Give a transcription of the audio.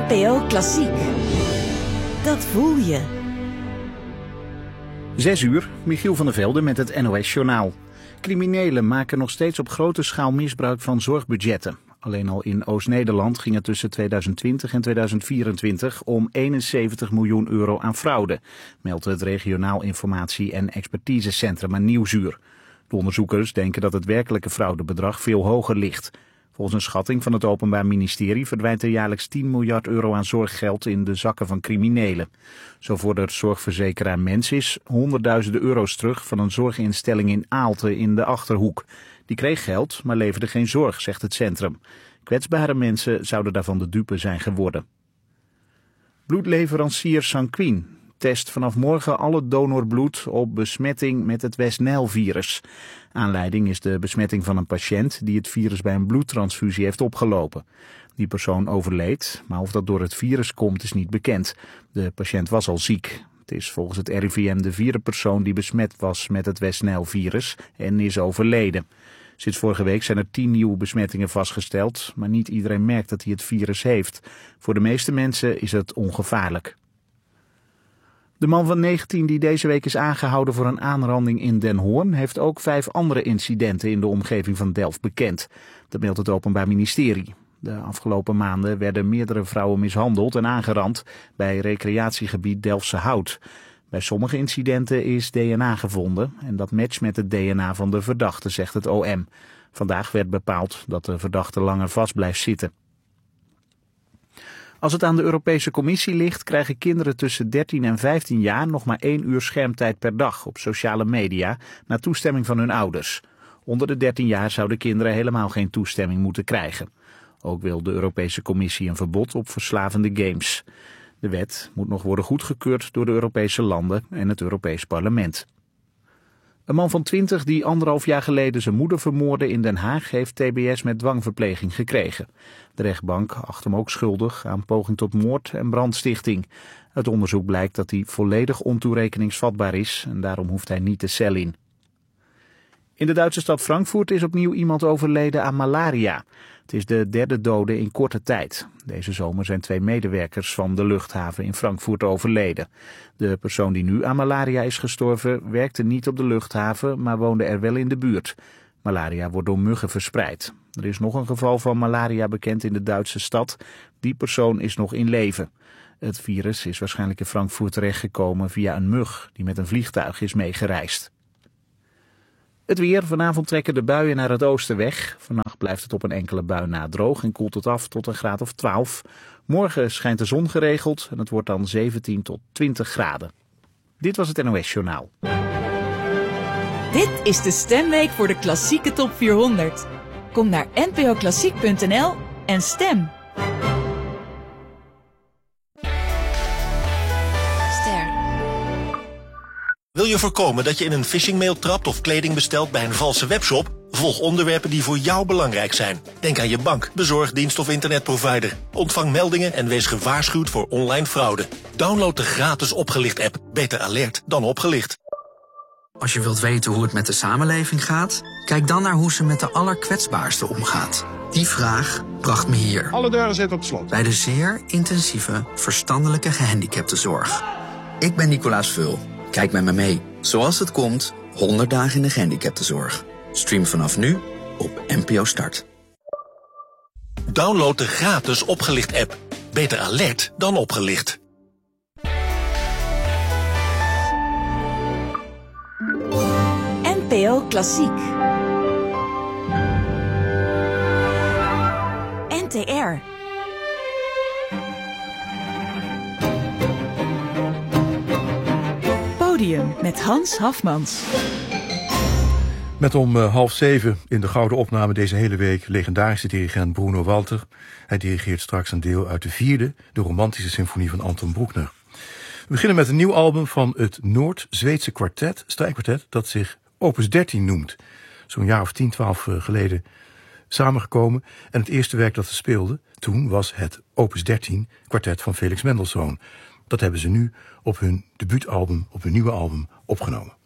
NPO Klassiek. Dat voel je. 6:00, Michiel van der Velde met het NOS-journaal. Criminelen maken nog steeds op grote schaal misbruik van zorgbudgetten. Alleen al in Oost-Nederland ging het tussen 2020 en 2024 om 71 miljoen euro aan fraude, meldt het regionaal informatie- en expertisecentrum Nieuwsuur. De onderzoekers denken dat het werkelijke fraudebedrag veel hoger ligt. Volgens een schatting van het Openbaar Ministerie verdwijnt er jaarlijks 10 miljard euro aan zorggeld in de zakken van criminelen. Zo vordert zorgverzekeraar Mensis honderdduizenden euro's terug van een zorginstelling in Aalten in de Achterhoek. Die kreeg geld, maar leverde geen zorg, zegt het centrum. Kwetsbare mensen zouden daarvan de dupe zijn geworden. Bloedleverancier Sanquin test vanaf morgen alle donorbloed op besmetting met het West-Nijl-virus. Aanleiding is de besmetting van een patiënt die het virus bij een bloedtransfusie heeft opgelopen. Die persoon overleed, maar of dat door het virus komt is niet bekend. De patiënt was al ziek. Het is volgens het RIVM de 4e persoon die besmet was met het West-Nijl-virus en is overleden. Sinds vorige week zijn er 10 nieuwe besmettingen vastgesteld, maar niet iedereen merkt dat hij het virus heeft. Voor de meeste mensen is het ongevaarlijk. De man van 19 die deze week is aangehouden voor een aanranding in Den Hoorn heeft ook 5 andere incidenten in de omgeving van Delft bekend. Dat meldt het Openbaar Ministerie. De afgelopen maanden werden meerdere vrouwen mishandeld en aangerand bij recreatiegebied Delftse Hout. Bij sommige incidenten is DNA gevonden en dat matcht met het DNA van de verdachte, zegt het OM. Vandaag werd bepaald dat de verdachte langer vast blijft zitten. Als het aan de Europese Commissie ligt, krijgen kinderen tussen 13 en 15 jaar nog maar 1 uur schermtijd per dag op sociale media, na toestemming van hun ouders. Onder de 13 jaar zouden kinderen helemaal geen toestemming moeten krijgen. Ook wil de Europese Commissie een verbod op verslavende games. De wet moet nog worden goedgekeurd door de Europese landen en het Europees Parlement. Een man van 20 die 1,5 jaar geleden zijn moeder vermoordde in Den Haag heeft TBS met dwangverpleging gekregen. De rechtbank acht hem ook schuldig aan poging tot moord en brandstichting. Uit onderzoek blijkt dat hij volledig ontoerekeningsvatbaar is en daarom hoeft hij niet de cel in. In de Duitse stad Frankfurt is opnieuw iemand overleden aan malaria. Het is de 3e dode in korte tijd. Deze zomer zijn 2 medewerkers van de luchthaven in Frankfurt overleden. De persoon die nu aan malaria is gestorven werkte niet op de luchthaven, maar woonde er wel in de buurt. Malaria wordt door muggen verspreid. Er is nog een geval van malaria bekend in de Duitse stad. Die persoon is nog in leven. Het virus is waarschijnlijk in Frankfurt terechtgekomen via een mug die met een vliegtuig is meegereisd. Het weer. Vanavond trekken de buien naar het oosten weg. Vannacht blijft het op een enkele bui na droog en koelt het af tot een graad of 12. Morgen schijnt de zon geregeld en het wordt dan 17 tot 20 graden. Dit was het NOS-journaal. Dit is de stemweek voor de klassieke top 400. Kom naar npoklassiek.nl en stem. Wil je voorkomen dat je in een phishingmail trapt of kleding bestelt bij een valse webshop? Volg onderwerpen die voor jou belangrijk zijn. Denk aan je bank, bezorgdienst of internetprovider. Ontvang meldingen en wees gewaarschuwd voor online fraude. Download de gratis Opgelicht-app. Beter alert dan opgelicht. Als je wilt weten hoe het met de samenleving gaat, kijk dan naar hoe ze met de allerkwetsbaarsten omgaat. Die vraag bracht me hier. Alle deuren zitten op slot. Bij de zeer intensieve verstandelijke gehandicaptenzorg. Ik ben Nicolaas Vul. Kijk met me mee. Zoals het komt, 100 dagen in de gehandicaptenzorg. Stream vanaf nu op NPO Start. Download de gratis Opgelicht-app. Beter alert dan opgelicht. NPO Klassiek. NTR. Podium met Hans Hafmans. Met om 6:30 in de gouden opname deze hele week legendarische dirigent Bruno Walter. Hij dirigeert straks een deel uit de 4e, de romantische symfonie van Anton Bruckner. We beginnen met een nieuw album van het Noord-Zweedse strijkkwartet dat zich Opus 13 noemt. Zo'n jaar of 10, 12 geleden samengekomen. En het eerste werk dat ze speelden toen was het Opus 13 kwartet van Felix Mendelssohn. Dat hebben ze nu op hun debuutalbum, op hun nieuwe album opgenomen.